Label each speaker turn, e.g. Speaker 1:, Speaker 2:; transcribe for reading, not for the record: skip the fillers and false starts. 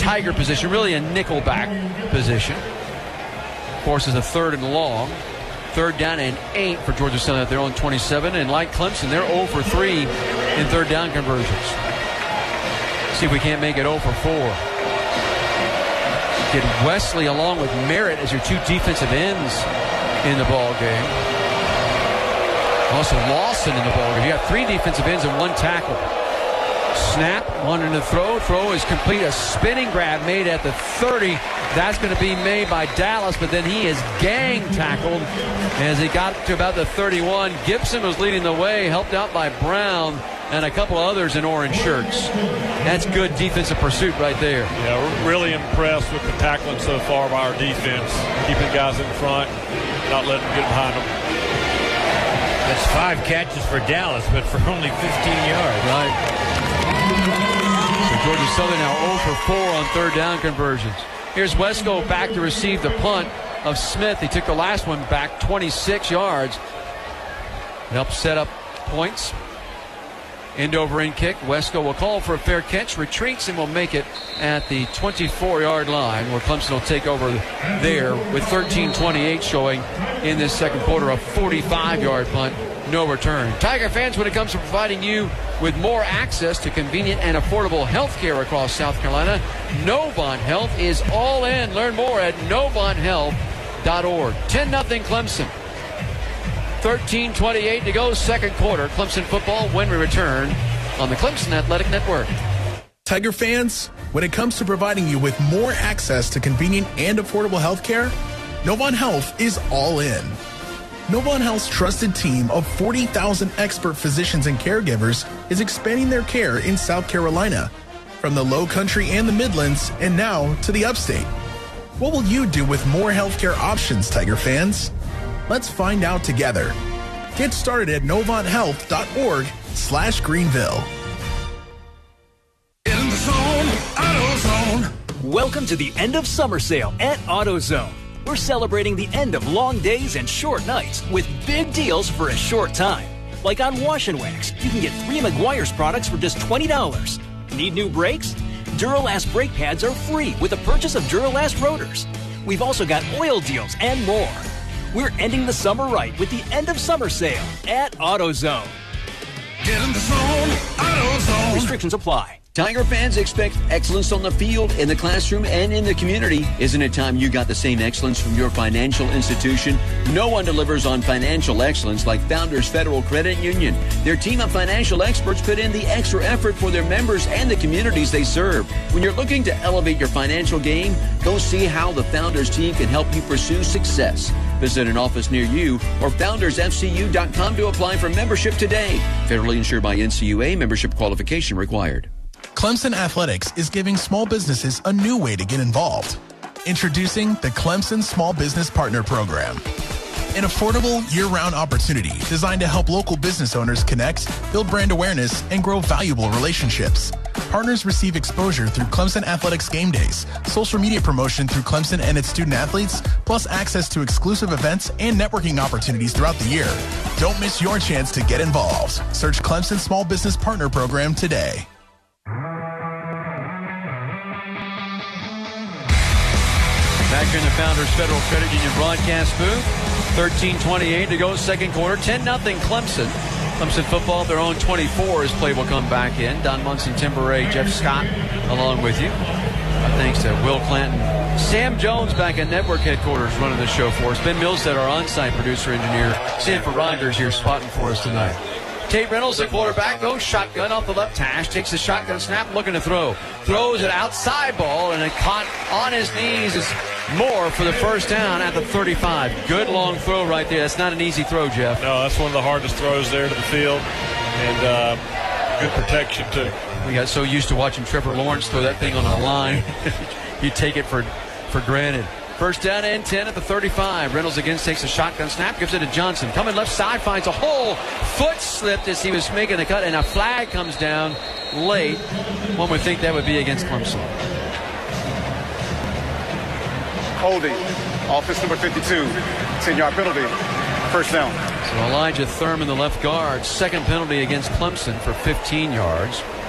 Speaker 1: Tiger position, really a nickelback position. Of course, is a 3rd and long. 3rd down and 8 for Georgia Southern at their own 27. And like Clemson, they're 0 for 3 in 3rd down conversions. See if we can't make it 0 for 4. Get Wesley along with Merritt as your 2 defensive ends in the ball game. Also Lawson in the ball game. You got 3 defensive ends and 1 tackle. Snap, wanting to throw. Throw is complete. A spinning grab made at the 30. That's going to be made by Dallas, but then he is gang tackled as he got to about the 31. Gibson was leading the way, helped out by Brown and a couple others in orange shirts. That's good defensive pursuit right there.
Speaker 2: Yeah, we're really impressed with the tackling so far by our defense. Keeping guys in front, not letting them get behind them.
Speaker 3: That's 5 catches for Dallas, but for only 15 yards.
Speaker 1: Right. So Georgia Southern now 0 for 4 on 3rd down conversions. Here's Wesco back to receive the punt of Smith. He took the last one back 26 yards. Helped set up points. End over end kick. Wesco will call for a fair catch, retreats, and will make it at the 24-yard line, where Clemson will take over there with 13:28 showing in this second quarter. A 45-yard punt, no return. Tiger fans, when it comes to providing you with more access to convenient and affordable health care across South Carolina, Novant Health is all in. Learn more at NovantHealth.org. 10-0 Clemson. 13:28 to go, second quarter. Clemson football when we return on the Clemson Athletic Network.
Speaker 4: Tiger fans, when it comes to providing you with more access to convenient and affordable health care, Novant Health is all in. Novant Health's trusted team of 40,000 expert physicians and caregivers is expanding their care in South Carolina, from the Low Country and the Midlands, and now to the Upstate. What will you do with more healthcare options, Tiger fans? Let's find out together. Get started at NovantHealth.org/Greenville.
Speaker 5: In the zone, AutoZone.
Speaker 6: Welcome to the end of summer sale at AutoZone. We're celebrating the end of long days and short nights with big deals for a short time. Like on Wash and Wax, you can get 3 Meguiar's products for just $20. Need new brakes? Duralast brake pads are free with the purchase of Duralast rotors. We've also got oil deals and more. We're ending the summer right with the end of summer sale at AutoZone.
Speaker 5: Get in the zone, AutoZone.
Speaker 6: Restrictions apply.
Speaker 7: Tiger fans expect excellence on the field, in the classroom, and in the community. Isn't it time you got the same excellence from your financial institution? No one delivers on financial excellence like Founders Federal Credit Union. Their team of financial experts put in the extra effort for their members and the communities they serve. When you're looking to elevate your financial game, go see how the Founders team can help you pursue success. Visit an office near you or foundersfcu.com to apply for membership today. Federally insured by NCUA. Membership qualification required.
Speaker 4: Clemson Athletics is giving small businesses a new way to get involved. Introducing the Clemson Small Business Partner Program. An affordable, year-round opportunity designed to help local business owners connect, build brand awareness, and grow valuable relationships. Partners receive exposure through Clemson Athletics game days, social media promotion through Clemson and its student athletes, plus access to exclusive events and networking opportunities throughout the year. Don't miss your chance to get involved. Search Clemson Small Business Partner Program today.
Speaker 1: Back here in the Founders Federal Credit Union broadcast booth. 13:28 to go, second quarter. 10-0 Clemson. Clemson football, their own 24 as play will come back in. Don Munson, Tim Beret, Jeff Scott along with you. Thanks to Will Clanton. Sam Jones back at network headquarters running the show for us. Ben Milstead, our on-site producer engineer. Sanford Rogers here spotting for us tonight. Tate Reynolds, the quarterback, goes shotgun off the left hash, takes the shotgun snap, looking to throw. Throws an outside ball, and it caught on his knees is Moore for the first down at the 35. Good long throw right there. That's not an easy throw, Jeff.
Speaker 2: No, that's one of the hardest throws there to the field, and good protection, too.
Speaker 1: We got so used to watching Trevor Lawrence throw that thing on the line. You take it for granted. First down and 10 at the 35. Reynolds again takes a shotgun snap, gives it to Johnson. Coming left side, finds a hole. Foot slipped as he was making the cut, and a flag comes down late. One would think that would be against Clemson.
Speaker 8: Holding. Offense number 52. 10-yard penalty. First down.
Speaker 1: So Elijah Thurman, the left guard. Second penalty against Clemson for 15 yards.